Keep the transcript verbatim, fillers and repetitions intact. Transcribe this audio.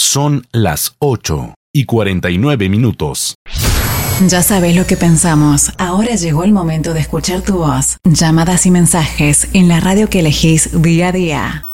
Son las ocho y cuarenta y nueve minutos. Ya sabes lo que pensamos. Ahora llegó el momento de escuchar tu voz. Llamadas y mensajes en la radio que elegís día a día.